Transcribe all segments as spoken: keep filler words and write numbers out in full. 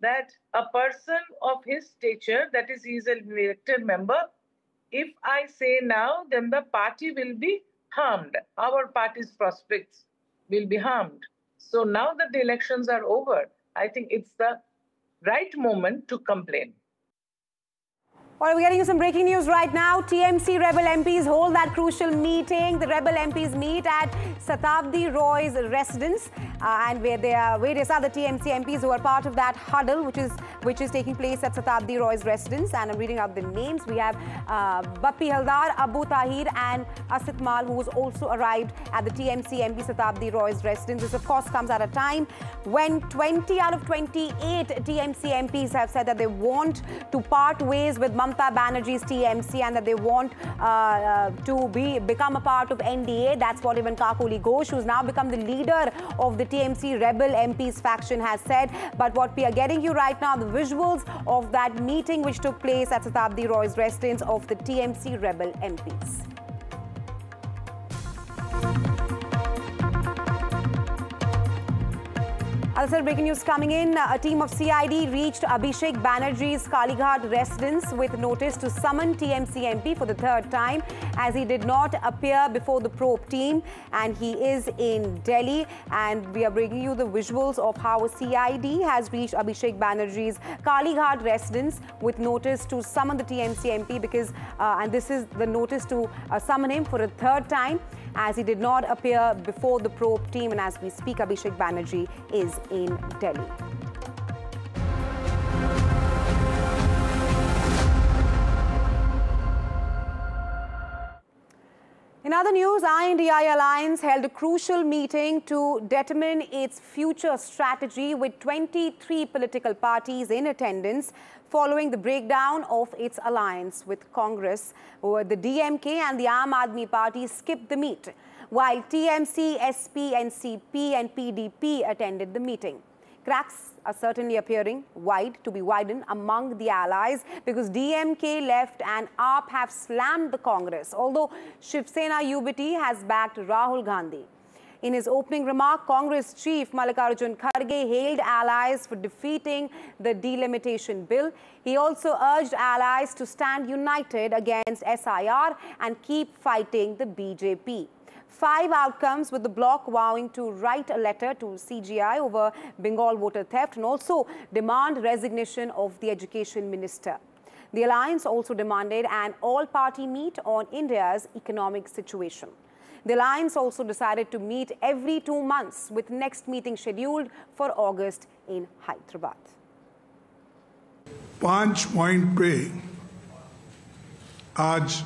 that a person of his stature, that is, he is an elected member, if I say now, then the party will be harmed. Our party's prospects will be harmed. So now that the elections are over, I think it's the right moment to complain. Well, we're getting you some breaking news right now. T M C rebel M Ps hold that crucial meeting. The rebel M Ps meet at Satabdi Roy's residence, uh, and where there are various other T M C M Ps who are part of that huddle, which is which is taking place at Satabdi Roy's residence. And I'm reading out the names. We have uh, Bappi Haldar, Abu Tahir, and Asit Mal, who has also arrived at the T M C M P Satabdi Roy's residence. This, of course, comes at a time when twenty out of twenty-eight T M C M Ps have said that they want to part ways with Mamata Banerjee's T M C and that they want uh, uh, to be become a part of N D A. That's what even Kakuli Ghosh, who's now become the leader of the T M C rebel M Ps faction, has said. But what we are getting you right now, the visuals of that meeting which took place at Satabdi Roy's residence of the T M C rebel M Ps. Other breaking news coming in. A team of C I D reached Abhishek Banerjee's Kalighat residence with notice to summon T M C M P for the third time, as he did not appear before the probe team, and he is in Delhi. And we are bringing you the visuals of how a C I D has reached Abhishek Banerjee's Kalighat residence with notice to summon the T M C M P, because uh, and this is the notice to uh, summon him for a third time, as he did not appear before the probe team. And as we speak, Abhishek Banerjee is in Delhi. In other news, I N D I Alliance held a crucial meeting to determine its future strategy with twenty-three political parties in attendance following the breakdown of its alliance with Congress, where the D M K and the Aam Aadmi Party skipped the meet, while T M C, S P, N C P and P D P attended the meeting. Cracks are certainly appearing wide to be widened among the allies, because D M K left and A A P have slammed the Congress, although Shiv Sena U B T has backed Rahul Gandhi. In his opening remark, Congress Chief Mallikarjun Kharge hailed allies for defeating the delimitation bill. He also urged allies to stand united against S I R and keep fighting the B J P. Five outcomes, with the bloc vowing to write a letter to C G I over Bengal voter theft and also demand resignation of the education minister. The alliance also demanded an all-party meet on India's economic situation. The alliance also decided to meet every two months, with next meeting scheduled for August in Hyderabad. पांच point पे आज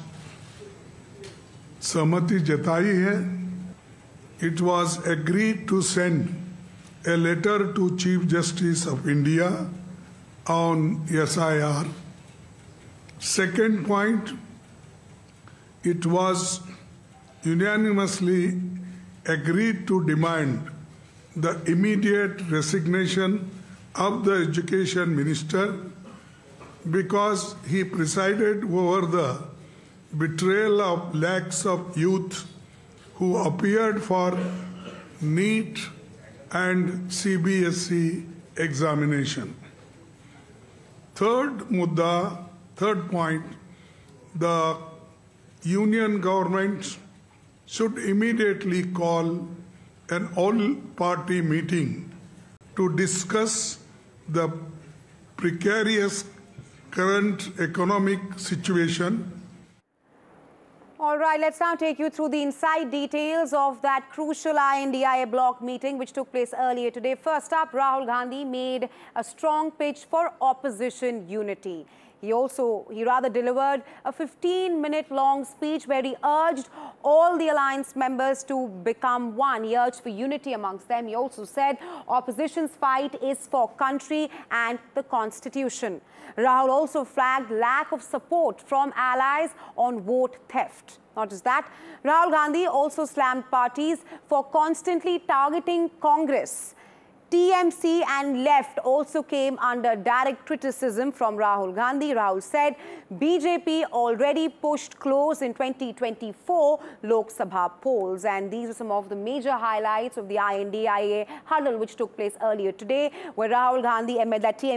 सहमति जताई है. It was agreed to send a letter to Chief Justice of India on S I R. Second point, it was unanimously agreed to demand the immediate resignation of the Education Minister, because he presided over the betrayal of lakhs of youth who appeared for NEET and C B S E examination. Third mudda, third point, the union government should immediately call an all-party meeting to discuss the precarious current economic situation. All right, let's now take you through the inside details of that crucial I N D I A bloc meeting which took place earlier today. First up, Rahul Gandhi made a strong pitch for opposition unity. He also, he rather delivered a fifteen minute long speech where he urged all the alliance members to become one. He urged for unity amongst them. He also said opposition's fight is for country and the constitution. Rahul also flagged lack of support from allies on vote theft. Not just that, Rahul Gandhi also slammed parties for constantly targeting Congress. T M C and left also came under direct criticism from Rahul Gandhi. Rahul said B J P already pushed close in twenty twenty-four Lok Sabha polls. And these are some of the major highlights of the I N D I A huddle which took place earlier today, where Rahul Gandhi amid that T M C